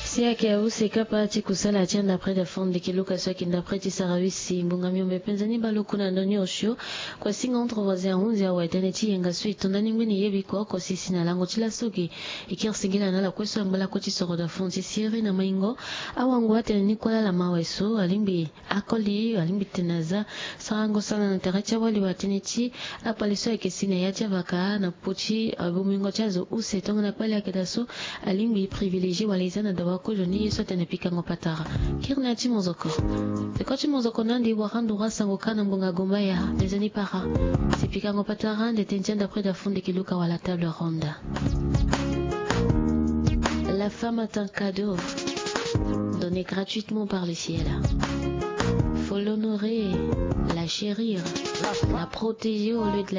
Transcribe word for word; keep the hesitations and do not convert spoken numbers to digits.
siake auseka pati kusala tia d'après de fond de kiluka soki d'après tisarawisi mbunga miombe penzani balukuna ndonyosho kwa singa entre voisins hunzi ya waiteneti yenga sui tondani ngwini yebi kwa kwa sisi na lango chila soki ikir singila na la kweso mbala kwa tisoro da fonti siri na maingo awangu wate ni kwa la maweso alimbi akoli alimbi tenaza sarango sana na teracha wali wateneti apaliso ya kesine ya tia vaka na puchi abumingo chazo use tonga na kwali ya kedaso alimbi privilégié walizana da wako joni yeso tenepika ngopatara kirna ti mozoko de ko ti mozoko nandi warandu rasango kana mbunga gombaya des années para sepika ngopatara de tentia d'après da fond de kiluka wala table ronde. La femme est un cadeau donné gratuitement par le ciel. Faut l'honorer, la chérir, la protéger au lieu de la